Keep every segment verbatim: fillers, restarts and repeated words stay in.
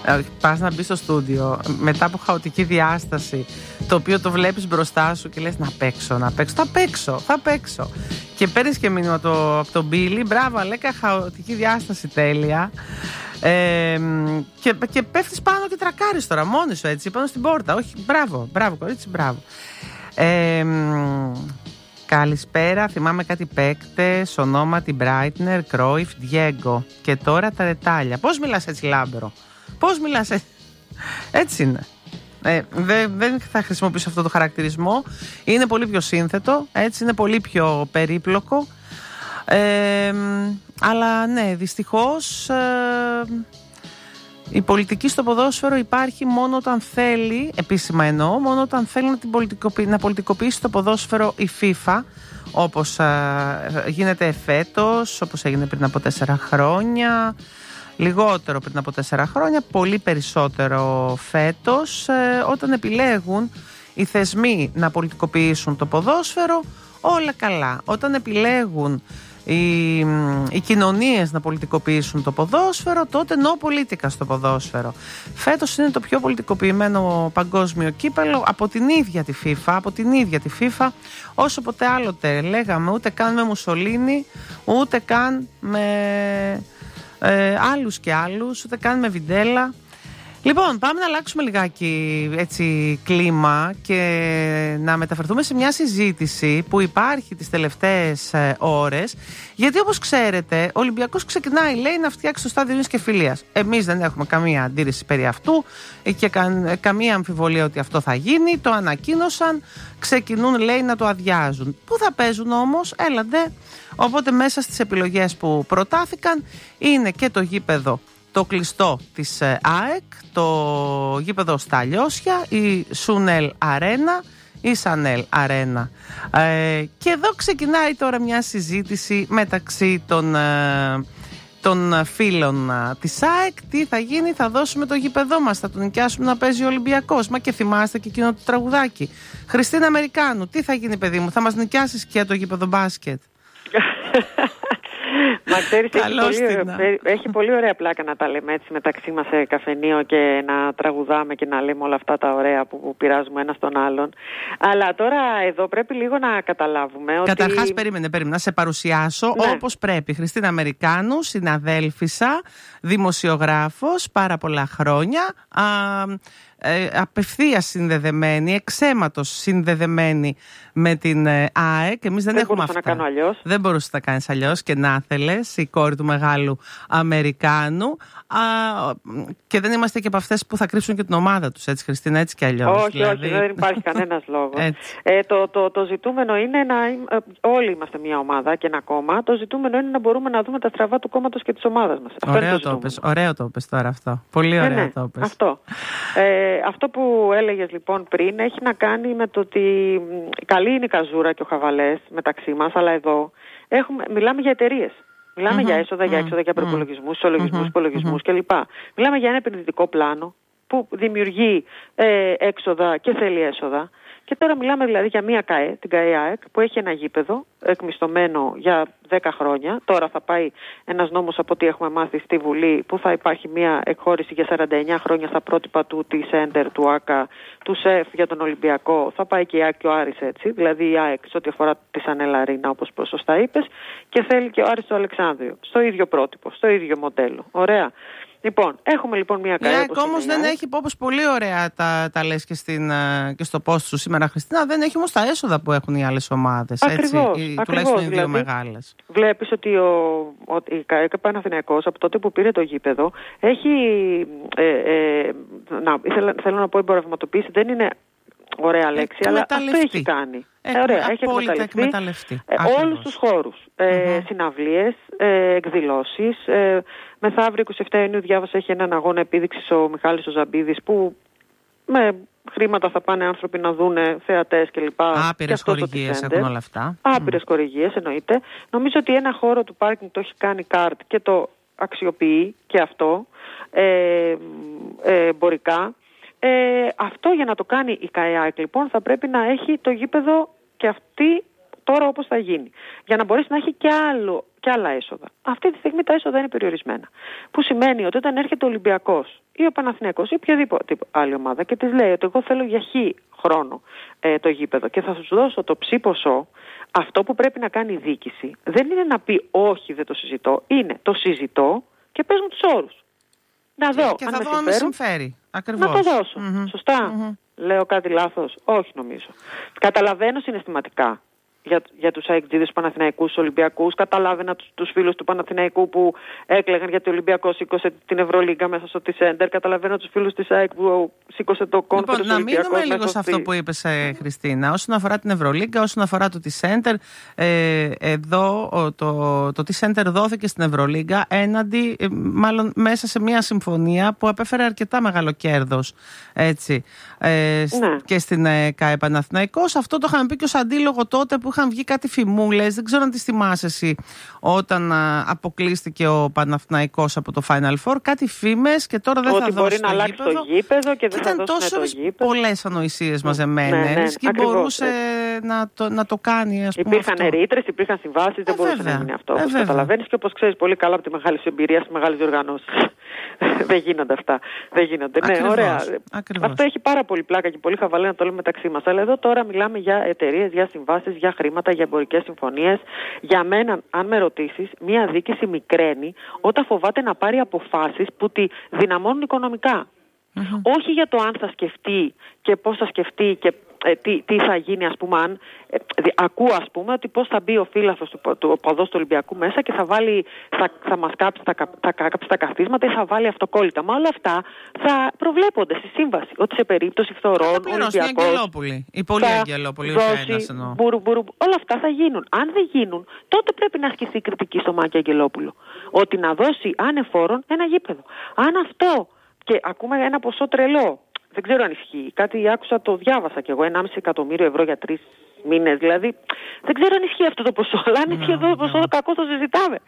Πας να μπει στο στούντιο μετά από χαοτική διάσταση, το οποίο το βλέπεις μπροστά σου και λες να παίξω, να παίξω, θα παίξω, θα παίξω. Και παίρνεις και μήνυμα το, από τον Μπίλι, μπράβο Αλέκα, χαοτική διάσταση, τέλεια. Ε, και, και πέφτεις πάνω και τρακάρεις τώρα μόνη σου, έτσι, πάνω στην πόρτα. Όχι, μπράβο, μπράβο κορίτσι, μπράβο. Ε, Καλησπέρα, θυμάμαι κάτι παίκτες, ονόματι Μπράιτνερ, Κρόιφ, Διέγκο. Και τώρα τα ρετάλια. Πώς μιλάς έτσι, Λάμπρο? Πώς μιλάς έτσι? Έτσι είναι. Ε, δεν, δεν θα χρησιμοποιήσω αυτό το χαρακτηρισμό. Είναι πολύ πιο σύνθετο, έτσι, είναι πολύ πιο περίπλοκο. Ε, αλλά ναι, δυστυχώς ε, η πολιτική στο ποδόσφαιρο υπάρχει μόνο όταν θέλει, επίσημα εννοώ, μόνο όταν θέλει να, την πολιτικοποιη, να πολιτικοποιήσει το ποδόσφαιρο η FIFA, όπως ε, γίνεται φέτος, όπως έγινε πριν από τέσσερα χρόνια, λιγότερο πριν από τέσσερα χρόνια, πολύ περισσότερο φέτος, ε, όταν επιλέγουν οι θεσμοί να πολιτικοποιήσουν το ποδόσφαιρο, όλα καλά. Όταν επιλέγουν οι, οι κοινωνίες να πολιτικοποιήσουν το ποδόσφαιρο, τότε no politica στο ποδόσφαιρο. Φέτος είναι το πιο πολιτικοποιημένο παγκόσμιο κύπελο από την ίδια τη FIFA, από την ίδια τη FIFA, όσο ποτέ άλλοτε λέγαμε, ούτε καν με Μουσολίνι, ούτε καν με ε, άλλους και άλλους, ούτε καν με Βιντέλα. Λοιπόν, πάμε να αλλάξουμε λιγάκι έτσι κλίμα και να μεταφερθούμε σε μια συζήτηση που υπάρχει τις τελευταίες ε, ώρες. Γιατί όπως ξέρετε, ο Ολυμπιακός ξεκινάει, λέει, να φτιάξει το στάδιο ειρήνης και φιλίας. Εμείς δεν έχουμε καμία αντίρρηση περί αυτού και κα, καμία αμφιβολία ότι αυτό θα γίνει. Το ανακοίνωσαν, ξεκινούν, λέει, να το αδειάζουν. Πού θα παίζουν όμως? Έλαντε. Οπότε μέσα στις επιλογές που προτάθηκαν είναι και το γήπεδο το κλειστό της ΑΕΚ, το γήπεδο στα Λιώσια, η Σούνελ Αρένα, η Σανέλ Αρένα. Ε, και εδώ ξεκινάει τώρα μια συζήτηση μεταξύ των, ε, των φίλων ε, της ΑΕΚ. Τι θα γίνει? Θα δώσουμε το γήπεδό μας, θα τον νοικιάσουμε να παίζει ο Ολυμπιακός. Μα και θυμάστε και εκείνο το τραγουδάκι. Χριστίνα Αμερικάνου, τι θα γίνει, παιδί μου? Θα μας νοικιάσεις και το γήπεδο μπάσκετ? Μα ξέρεις, έχει, πολύ, έχει πολύ ωραία πλάκα να τα λέμε έτσι μεταξύ μας σε καφενείο και να τραγουδάμε και να λέμε όλα αυτά τα ωραία που, που πειράζουμε ένα στον άλλον. Αλλά τώρα εδώ πρέπει λίγο να καταλάβουμε ότι... Καταρχάς, περίμενε, περίμενε, να σε παρουσιάσω, ναι, όπως πρέπει. Χριστίνα Αμερικάνου, συναδέλφισσα, δημοσιογράφος, πάρα πολλά χρόνια, α, ε, απευθείας συνδεδεμένη, εξαίματος συνδεδεμένη με την ε, ΑΕΚ. Εμείς δεν, δεν έχουμε αυτά. Να κάνω αλλιώς. Δεν μπορούσες να κάνεις αλλιώς και να θέλες, η κόρη του μεγάλου Αμερικάνου. Α, και δεν είμαστε και από αυτές που θα κρύψουν και την ομάδα τους, έτσι, Χριστίνα, έτσι και αλλιώς. Όχι, δηλαδή... όχι, δεν υπάρχει κανένας λόγος. Ε, το, το, το ζητούμενο είναι να. Ε, όλοι είμαστε μια ομάδα και ένα κόμμα. Το ζητούμενο είναι να μπορούμε να δούμε τα στραβά του κόμματος και της ομάδας μας. Ωραίο το πες, ωραίο το πες τώρα αυτό. Πολύ ωραίο, ε, ναι, το πες. Αυτό. Ε, αυτό που έλεγες λοιπόν πριν έχει να κάνει με το ότι καλή είναι η καζούρα και ο χαβαλές μεταξύ μας, αλλά εδώ έχουμε, μιλάμε για εταιρείες. Μιλάμε mm-hmm. για έσοδα, mm-hmm. για έξοδα, για προπολογισμούς, ισολογισμούς, mm-hmm. υπολογισμούς mm-hmm. κλπ. Μιλάμε για ένα επενδυτικό πλάνο που δημιουργεί ε, έξοδα και θέλει έσοδα. Και τώρα μιλάμε δηλαδή για μια ΚΑΕ, την ΚΑΕ ΑΕΚ, που έχει ένα γήπεδο εκμισθωμένο για δέκα χρόνια. Τώρα θα πάει ένας νόμος, από ό,τι έχουμε μάθει, στη Βουλή, που θα υπάρχει μια εκχώρηση για σαράντα εννιά χρόνια στα πρότυπα του T-Center, του ΆΚΑ, του ΣΕΦ για τον Ολυμπιακό. Θα πάει και η ΑΕΚ και ο Άρης έτσι, δηλαδή η ΑΕΚ σε ό,τι αφορά τη Σανέλ Αρίνα, όπως σωστά είπες, και θέλει και ο Άρης το Αλεξάνδριο. Στο ίδιο πρότυπο, στο ίδιο μοντέλο. Ωραία. Λοιπόν, έχουμε λοιπόν μια ΚΑΕ. Η ΑΕΚ όμως δεν έχει, όπως πολύ ωραία τα, τα λες και, στην, και στο post σου σήμερα, Χριστίνα, δεν έχει όμως τα έσοδα που έχουν οι άλλες ομάδες. Ακριβώς, έτσι, ακριβώς, τουλάχιστον οι δύο δηλαδή, μεγάλες. Βλέπεις ότι ο, ο, η ΚΑΕ Παναθηναϊκός από τότε που πήρε το γήπεδο έχει, ε, ε, να, ήθελα, θέλω να πω εμπορευματοποίηση, δεν είναι ωραία λέξη, αλλά αυτό έχει κάνει. Ε, ωραία, έχει εκμεταλλευτεί, εκμεταλλευτεί. Ε, όλους τους χώρους, ε, mm-hmm. συναυλίες, ε, εκδηλώσεις. Ε, μεθαύριο εικοστή εβδόμη Ιουνίου διάβασα, έχει έναν αγώνα επίδειξης ο Μιχάλης ο Ζαμπίδης, που με χρήματα θα πάνε άνθρωποι να δούνε, θεατές κλπ. Άπειρες χορηγίες έχουν όλα αυτά. Άπειρες mm. χορηγίες εννοείται. Νομίζω ότι ένα χώρο του πάρκινγκ το έχει κάνει κάρτ και το αξιοποιεί και αυτό ε, ε, εμπορικά. Ε, αυτό για να το κάνει η ΚΑΕΑΚ λοιπόν θα πρέπει να έχει το γήπεδο και αυτή τώρα όπως θα γίνει. Για να μπορέσει να έχει και, άλλο, και άλλα έσοδα. Αυτή τη στιγμή τα έσοδα είναι περιορισμένα. Που σημαίνει ότι όταν έρχεται ο Ολυμπιακός ή ο Παναθηναϊκός ή οποιαδήποτε άλλη ομάδα και της λέει ότι εγώ θέλω για χ χρόνο ε, το γήπεδο και θα σου δώσω το ψ ποσό, αυτό που πρέπει να κάνει η διοίκηση δεν είναι να πει όχι, δεν το συζητώ, είναι το συζητώ και πες μου τους όρους. Να δω και αν θα με δω αν με συμφέρει. Ακριβώς. Να το δώσω. Mm-hmm. Σωστά. Mm-hmm. Λέω κάτι λάθος? Όχι, νομίζω. Καταλαβαίνω συναισθηματικά για, για τους αεκτζίδες, τους Παναθηναϊκούς, τους Ολυμπιακούς. Καταλάβαινα τους, τους φίλους του Παναθηναϊκού που έκλαιγαν γιατί ο Ολυμπιακός σήκωσε την Ευρωλίγκα μέσα στο T-Center. Καταλαβαίνω τους φίλους της ΑΕΚ που σήκωσε το κόνφερενς. Λοιπόν, να μείνουμε λίγο σε αυτό στη... που είπες, ε, Χριστίνα. Όσον αφορά την Ευρωλίγκα, όσον αφορά το T-Center, ε, εδώ το, το T-Center δόθηκε στην Ευρωλίγκα έναντι, ε, μάλλον μέσα σε μια συμφωνία που απέφερε αρκετά μεγάλο κέρδος. Έτσι. Ε, ναι. Και στην ε, ΚΑΕ Παναθηναϊκός. Αυτό το είχαμε πει και ως αντίλογο τότε που είχαν βγει κάτι φημούλες, δεν ξέρω αν τις θυμάσαι εσύ, όταν α, αποκλείστηκε ο Παναθηναϊκός από το Final Four, κάτι φήμες και τώρα δεν ότι θα δώσει το γήπεδο. Ότι μπορεί να αλλάξει το γήπεδο και δεν θα δώσει το γήπεδο. Ήταν πολλές ανοησίες μαζεμένες, ναι, ναι, και ακριβώς, μπορούσε να το, να το κάνει, ας πούμε. Υπήρχαν ρήτρες, υπήρχαν συμβάσεις, ε, δεν μπορούσε βέβαια, να γίνει αυτό, όπως ε, καταλαβαίνεις και όπως ξέρεις πολύ καλά από τη μεγάλη σου εμπειρία στις μεγάλες διοργανώσεις. Δεν γίνονται αυτά. Δεν γίνονται. Ακριβώς, ναι, ωραία. Ακριβώς. Αυτό έχει πάρα πολύ πλάκα και πολύ χαβαλέ να το λέμε μεταξύ μας. Αλλά εδώ τώρα μιλάμε για εταιρείες, για συμβάσεις, για χρήματα, για εμπορικές συμφωνίες. Για μένα, αν με ρωτήσεις, μια διοίκηση μικραίνει όταν φοβάται να πάρει αποφάσεις που τη δυναμώνουν οικονομικά. Mm-hmm. Όχι για το αν θα σκεφτεί και πώς θα σκεφτεί και ε, τι, τι θα γίνει, ας πούμε, αν ε, δι, ακούω, ας πούμε, ότι πώς θα μπει ο φύλαθρος του, του ποδός του Ολυμπιακού μέσα και θα, βάλει, θα, θα μας κάψει τα, θα κάψει τα καθίσματα ή θα βάλει αυτοκόλλητα. Μα όλα αυτά θα προβλέπονται στη σύμβαση. Ότι σε περίπτωση φθορών ο Ολυμπιακός η Αγγελόπουλη, η πολύ Αγγελόπουλη, δώσει μπουρου, μπουρου, όλα αυτά θα γίνουν. Αν δεν γίνουν, τότε πρέπει να ασκηθεί κριτική στο Μάκη Αγγελόπουλο. Ότι να δώσει ανεφόρον ένα γήπεδο. Αν αυτό, και ακούμε ένα ποσό τρελό, δεν ξέρω αν ισχύει. Κάτι άκουσα, το διάβασα κι εγώ. ενάμιση εκατομμύριο ευρώ για τρεις μήνες. Δηλαδή, δεν ξέρω αν ισχύει αυτό το ποσό. Αλλά αν ισχύει αυτό το ποσό, το κακό το συζητάμε.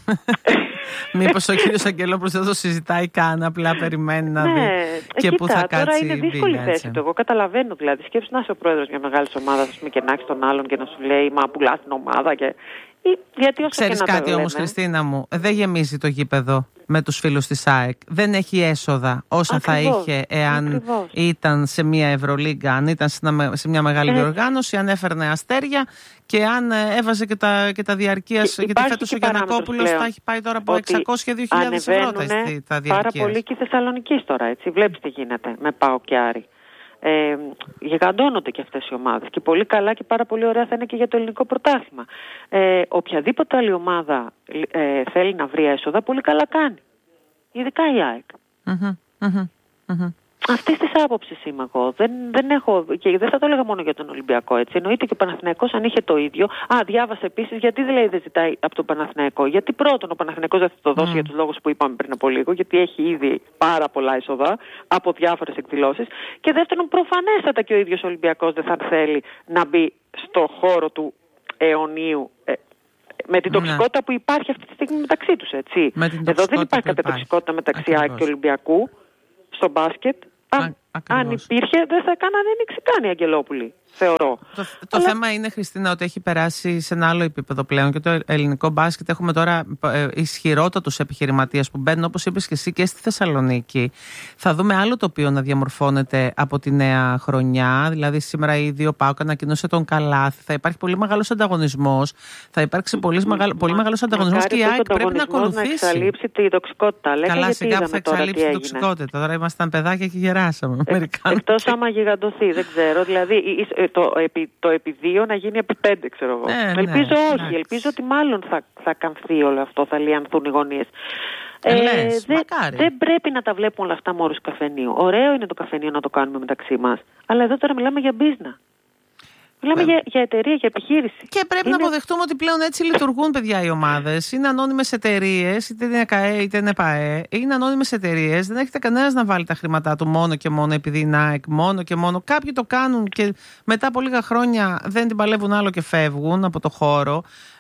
Μήπως ο κύριος Αγγελόπουλος δεν το συζητάει καν, απλά περιμένει να δει ναι, και κοίτα, πού θα κάτσει. Τώρα είναι δύσκολη θέση του. Εγώ καταλαβαίνω δηλαδή. Σκέψου να είσαι ο πρόεδρος μια μεγάλη ομάδα και να έχει τον άλλον και να σου λέει μα πουλάς την ομάδα και. Γιατί ξέρεις κάτι όμως, Χριστίνα μου, δεν γεμίζει το γήπεδο με τους φίλους της ΑΕΚ. Δεν έχει έσοδα όσα ακριβώς, θα είχε εάν ακριβώς. ήταν σε μια Ευρωλίγκα, αν ήταν σε μια μεγάλη ε, διοργάνωση, αν έφερνε αστέρια και αν έβαζε και τα, και τα διαρκείας. Γιατί φέτος ο Γιαννακόπουλος θα έχει πάει τώρα από εξακόσια δύο χιλιάδες ευρώ τα διαρκείας. Πάρα πολύ και η Θεσσαλονίκη τώρα, έτσι. Βλέπεις τι γίνεται με ΠΑΟΚ και Άρη. Ε, γιγαντώνονται και αυτές οι ομάδες και πολύ καλά και πάρα πολύ ωραία θα είναι και για το ελληνικό πρωτάθλημα. Ε, οποιαδήποτε άλλη ομάδα ε, θέλει να βρει έσοδα, πολύ καλά κάνει. Ειδικά η ΑΕΚ. Mm-hmm, mm-hmm, mm-hmm. Αυτή τη άποψη είμαι εγώ. Δεν, δεν έχω, και δεν θα το έλεγα μόνο για τον Ολυμπιακό. Έτσι. Εννοείται και ο Παναθηναϊκός αν είχε το ίδιο. Α, διάβασε επίσης γιατί δηλαδή δεν ζητάει από τον Παναθηναϊκό. Γιατί πρώτον ο Παναθηναϊκός δεν θα το δώσει mm. για τους λόγους που είπαμε πριν από λίγο. Γιατί έχει ήδη πάρα πολλά είσοδα από διάφορες εκδηλώσεις. Και δεύτερον, προφανέστατα και ο ίδιος ο Ολυμπιακός δεν θα θέλει να μπει στο χώρο του αιωνίου. Ε, με την τοξικότητα ναι. που υπάρχει αυτή τη στιγμή μεταξύ τους. Έτσι. Εδώ δεν υπάρχει κάποια τοξικότητα μεταξύ ΑΕΚ και Ολυμπιακού στο μπάσκετ. Αν, αν υπήρχε, δεν θα κάνανε ανοίξει καν οι Αγγελόπουλοι, θεωρώ. Το, το Αλλά... θέμα είναι, Χριστίνα, ότι έχει περάσει σε ένα άλλο επίπεδο πλέον και το ελληνικό μπάσκετ. Έχουμε τώρα ε, ισχυρότατους επιχειρηματίες που μπαίνουν, όπως είπες και εσύ, και στη Θεσσαλονίκη. Θα δούμε άλλο τοπίο να διαμορφώνεται από τη νέα χρονιά. Δηλαδή, σήμερα ήδη ο ΠΑΟΚ ανακοίνωσε τον Καλάθι. Θα υπάρχει πολύ μεγάλος ανταγωνισμός. Θα υπάρξει πολύ, μεγάλο, πολύ μεγάλος ανταγωνισμός και η ΑΕΚ πρέπει να ακολουθήσει. Να εξαλείψει τη τοξικότητα. Λέγα, καλά, σιγά που θα εξαλείψει την τοξικότητα. Τώρα ήμασταν παιδάκια και γεράσαμε. Εκτός άμα γιγαντωθεί, δεν ξέρω. Δηλαδή το, επί, το επί δύο να γίνει επί πέντε, ξέρω εγώ. Ναι, ελπίζω ναι, όχι. εντάξει. Ελπίζω ότι μάλλον θα, θα καμφθεί όλο αυτό, θα λιανθούν οι γωνίες. Ε, ε, δεν, δεν πρέπει να τα βλέπουν όλα αυτά μόρους καφενείου. Ωραίο είναι το καφενείο να το κάνουμε μεταξύ μας. Αλλά εδώ τώρα μιλάμε για business. Μιλάμε ε, για, για εταιρεία, για επιχείρηση. Και πρέπει είναι... να αποδεχτούμε ότι πλέον έτσι λειτουργούν, παιδιά, οι ομάδες. Είναι ανώνυμες εταιρείες, είτε είναι ΚΑΕ είτε είναι ΠΑΕ. Είναι ανώνυμες εταιρείες. Δεν έχετε κανένας να βάλει τα χρήματά του μόνο και μόνο επειδή είναι ΑΕΚ, μόνο και μόνο. Κάποιοι το κάνουν και μετά από λίγα χρόνια δεν την παλεύουν άλλο και φεύγουν από το χώρο.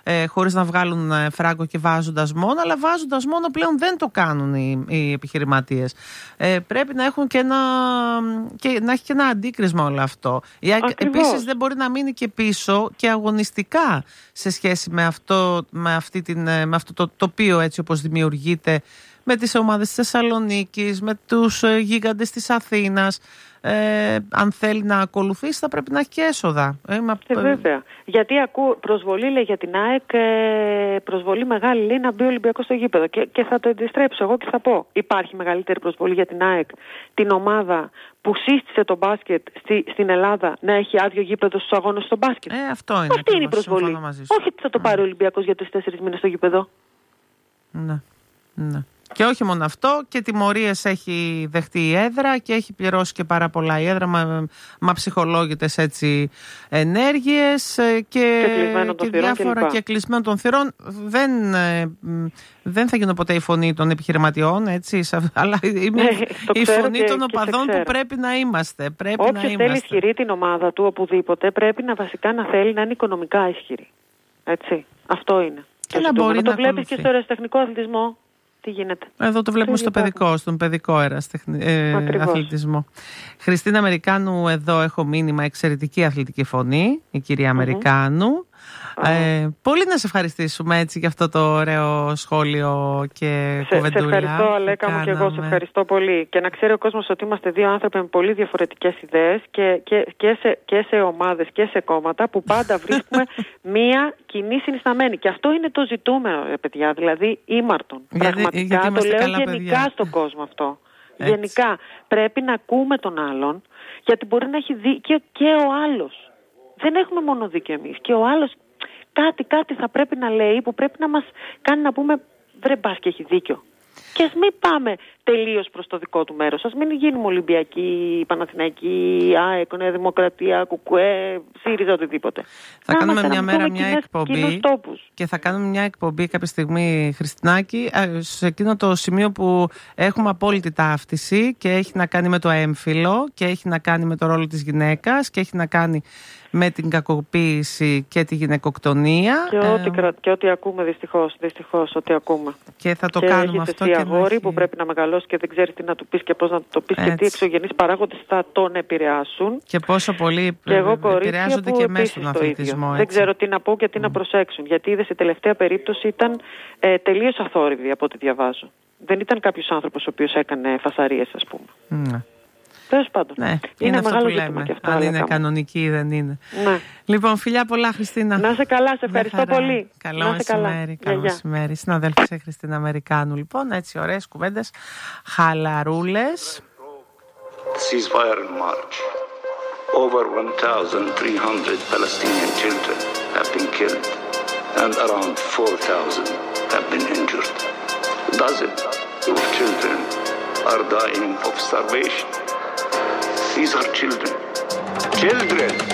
ε, χωρίς να βγάλουν ε, φράγκο και βάζοντας μόνο, αλλά βάζοντας μόνο πλέον δεν το κάνουν οι, οι επιχειρηματίες. Ε, πρέπει να έχουν και ένα, και, να έχει και ένα αντίκρισμα όλο αυτό. Επίσης δεν μπορεί να μείνει και πίσω και αγωνιστικά σε σχέση με αυτό, με αυτή την, με αυτό το τοπίο έτσι όπως δημιουργείται, με τις ομάδες της Θεσσαλονίκης, με τους γίγαντες της Αθήνας. Ε, αν θέλει να ακολουθήσει θα πρέπει να έχει και έσοδα. Ε, ε, βέβαια. Γιατί ακούω προσβολή, λέει, για την ΑΕΚ, ε, προσβολή μεγάλη, λέει, να μπει ο Ολυμπιακός στο γήπεδο. Και, και θα το αντιστρέψω εγώ και θα πω: υπάρχει μεγαλύτερη προσβολή για την ΑΕΚ, την ομάδα που σύστησε το μπάσκετ στη, στην Ελλάδα, να έχει άδειο γήπεδο στους αγώνες στο μπάσκετ? Ε, αυτό είναι. Αυτή είναι η προσβολή. Όχι ότι θα το πάρει mm. ο Ολυμπιακός για τους τέσσερις μήνες στο γήπεδο. Ναι, ναι. Και όχι μόνο αυτό, και τιμωρίες έχει δεχτεί η έδρα και έχει πληρώσει και πάρα πολλά η έδρα, μα, μα ψυχολόγητες έτσι ενέργειες και, και, και διάφορα και, και κλεισμένο των θυρών. Δεν, δεν θα γίνω ποτέ η φωνή των επιχειρηματιών, έτσι, αλλά είμαι η φωνή και, των οπαδών που πρέπει να είμαστε. Όποιος θέλει ισχυρή την ομάδα του οπουδήποτε, πρέπει να βασικά να θέλει να είναι οικονομικά ισχυρή. Έτσι, αυτό είναι. Και να μπορεί να, να το βλέπεις και στο ερασιτεχνικό αθλητισμό. Τι γίνεται. Εδώ το βλέπουμε στο παιδικό, στον παιδικό ερασιτεχνικό ε, αθλητισμό. Χριστίνα Αμερικάνου, εδώ έχω μήνυμα, εξαιρετική αθλητική φωνή, η κυρία mm-hmm. Αμερικάνου. Uh-huh. Ε, πολύ να σε ευχαριστήσουμε έτσι για αυτό το ωραίο σχόλιο και σε, κουβεντούλα. Σε ευχαριστώ, Αλέκα μου, και εγώ σε ευχαριστώ πολύ. Και να ξέρει ο κόσμος ότι είμαστε δύο άνθρωποι με πολύ διαφορετικές ιδέες και, και, και, σε, και σε ομάδες και σε κόμματα, που πάντα βρίσκουμε μία κοινή συνισταμένη. Και αυτό είναι το ζητούμενο, παιδιά, δηλαδή ήμαρτον. Γιατί, Πραγματικά γιατί το λέω γενικά παιδιά. Στον κόσμο αυτό. Έτσι. Γενικά πρέπει να ακούμε τον άλλον, γιατί μπορεί να έχει δίκιο και ο άλλος. Δεν έχουμε μόνο δίκιο εμείς. Και ο άλλος κάτι, κάτι θα πρέπει να λέει που πρέπει να μας κάνει να πούμε βρε μπας και έχει δίκιο. Και ας μην πάμε τελείως προς το δικό του μέρος. Ας μην γίνουμε Ολυμπιακοί, Παναθηναϊκοί, ΑΕΚ, Νέα Δημοκρατία, Κουκουέ, ΣΥΡΙΖΑ, οτιδήποτε. Θα να κάνουμε μια μέρα μια εκπομπή και θα κάνουμε μια εκπομπή κάποια στιγμή, Χριστινάκη, σε εκείνο το σημείο που έχουμε απόλυτη ταύτιση και έχει να κάνει με το έμφυλο και έχει να κάνει με το ρόλο της γυναίκας και έχει να κάνει με την κακοποίηση και τη γυναικοκτονία. Και ό,τι, ε, και ό,τι ακούμε, δυστυχώς, δυστυχώς, ό,τι ακούμε. Και θα το και κάνουμε αυτό. Και αγόρι έχει... που πρέπει να μεγαλώσει και δεν ξέρει τι να του πεις και πώς να το πεις και τι εξωγενείς παράγοντες θα τον επηρεάσουν. Και πόσο πολύ και εγώ, επηρεάζονται και μέσα στον αθλητισμό. Δεν ξέρω τι να πω και τι mm. να προσέξουν. Γιατί είδες, η τελευταία περίπτωση ήταν ε, τελείως αθόρυβη από ό,τι διαβάζω. Δεν ήταν κάποιος άνθρωπος ο οποίος έκανε φασαρίες, ας πούμε. Mm. Τέλος πάντων. Ναι, είναι, είναι αυτό που λέμε. Αυτό, αν είναι κανονική ή δεν είναι. Ναι. Λοιπόν, φιλιά πολλά, Χριστίνα. Να είσαι καλά, σε ευχαριστώ πολύ. Καλό μεσημέρι. Καλό μεσημέρι. Συναδέλφισσα Χριστίνα Αμερικάνου, λοιπόν, έτσι ωραίες κουβέντες, χαλαρούλες. Ceasefire in March. Over one thousand three hundred Palestinian children have been killed and around four thousand have been injured. Dozens of children are dying of starvation. These are children. Children!